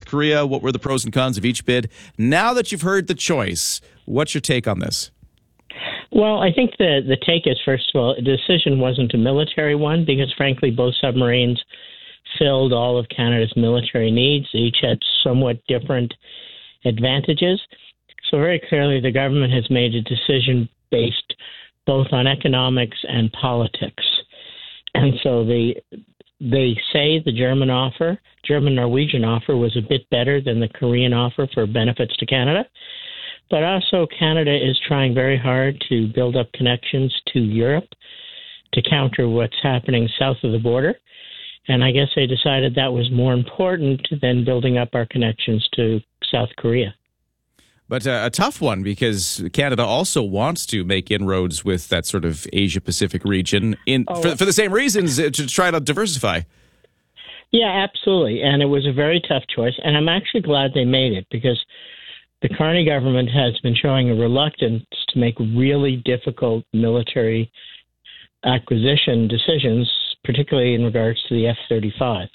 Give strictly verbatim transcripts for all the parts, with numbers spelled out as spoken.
Korea? What were the pros and cons of each bid? Now that you've heard the choice, what's your take on this? Well, I think the, the take is, first of all, the decision wasn't a military one because, frankly, both submarines filled all of Canada's military needs. They each had somewhat different advantages. So very clearly, the government has made a decision based both on economics and politics. And so the they say the German offer, German-Norwegian offer, was a bit better than the Korean offer for benefits to Canada. But also Canada is trying very hard to build up connections to Europe to counter what's happening south of the border. And I guess they decided that was more important than building up our connections to South Korea. But uh, a tough one because Canada also wants to make inroads with that sort of Asia-Pacific region in oh, for, for the same reasons, uh, to try to diversify. Yeah, absolutely. And it was a very tough choice. And I'm actually glad they made it because the Carney government has been showing a reluctance to make really difficult military acquisition decisions, particularly in regards to the F thirty-five.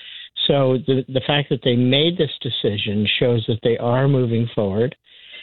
So the the fact that they made this decision shows that they are moving forward.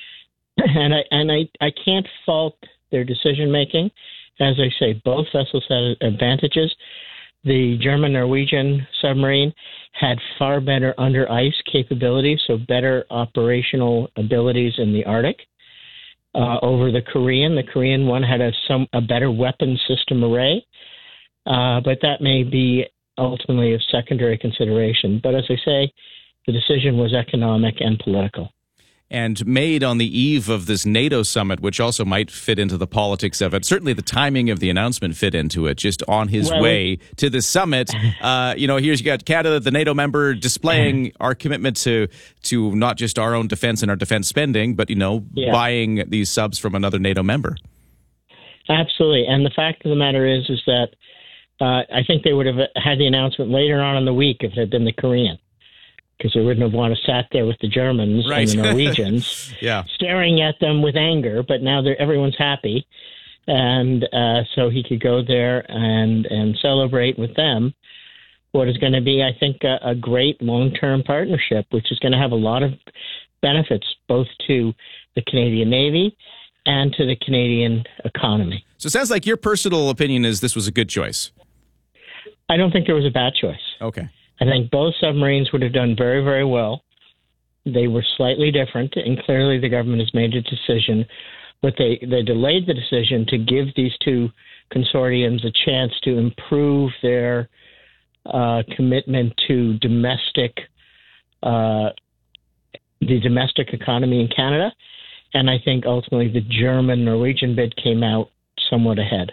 And I and I, I can't fault their decision making. As I say, both vessels had advantages. The German-Norwegian submarine had far better under ice capabilities, so better operational abilities in the Arctic uh, over the Korean. The Korean one had a some a better weapon system array, uh, but that may be ultimately of secondary consideration. But as I say, the decision was economic and political. And made on the eve of this NATO summit, which also might fit into the politics of it. Certainly the timing of the announcement fit into it, just on his well, way to the summit. Uh, you know, here's you got Canada, the NATO member, displaying our commitment to to not just our own defense and our defense spending, but, you know, yeah. buying these subs from another NATO member. Absolutely. And the fact of the matter is, is that uh, I think they would have had the announcement later on in the week if it had been the Korean. Because they wouldn't have wanted to sat there with the Germans right. and the Norwegians, yeah. staring at them with anger. But now they're, everyone's happy, and uh, so he could go there and and celebrate with them what is going to be, I think, a, a great long-term partnership, which is going to have a lot of benefits both to the Canadian Navy and to the Canadian economy. So it sounds like your personal opinion is this was a good choice. I don't think there was a bad choice. Okay. I think both submarines would have done very, very well. They were slightly different, and clearly the government has made a decision, but they, they delayed the decision to give these two consortiums a chance to improve their uh, commitment to domestic, uh, the domestic economy in Canada. And I think ultimately the German-Norwegian bid came out somewhat ahead.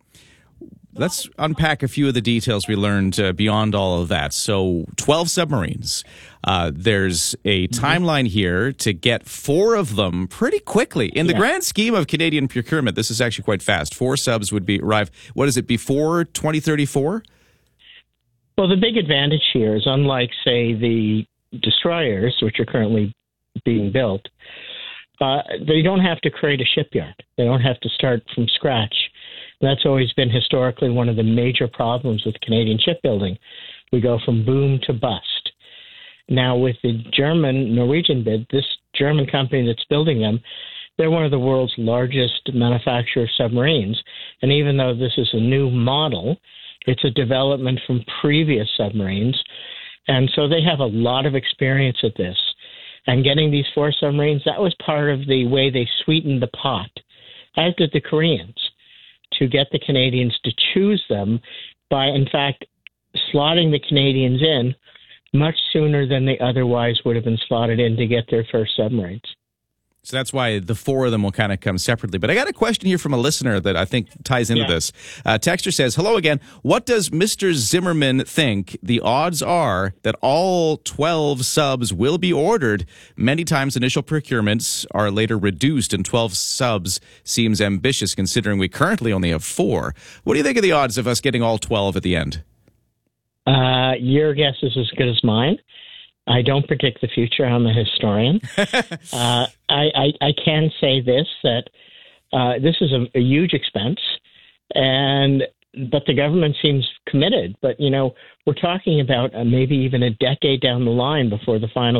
Let's unpack a few of the details we learned uh, beyond all of that. So twelve submarines. Uh, there's a timeline here to get four of them pretty quickly. In the yeah. grand scheme of Canadian procurement, this is actually quite fast. Four subs would be arrive, what is it, before twenty thirty-four? Well, the big advantage here is unlike, say, the destroyers, which are currently being built, uh, they don't have to create a shipyard. They don't have to start from scratch. That's always been historically one of the major problems with Canadian shipbuilding. We go from boom to bust. Now, with the German-Norwegian bid, this German company that's building them, they're one of the world's largest manufacturer of submarines. And even though this is a new model, it's a development from previous submarines. And so they have a lot of experience at this. And getting these four submarines, that was part of the way they sweetened the pot, as did the Koreans, to get the Canadians to choose them by, in fact, slotting the Canadians in much sooner than they otherwise would have been slotted in to get their first submarines. So that's why the four of them will kind of come separately. But I got a question here from a listener that I think ties into yeah. this. Uh, Texter says, hello again. What does Mister Zimmerman think the odds are that all twelve subs will be ordered? Many times initial procurements are later reduced, and twelve subs seems ambitious considering we currently only have four. What do you think of the odds of us getting all twelve at the end? Uh, your guess is as good as mine. I don't predict the future. I'm a historian. uh, I, I, I can say this, that uh, this is a, a huge expense, and but the government seems committed. But, you know, we're talking about uh, maybe even a decade down the line before the final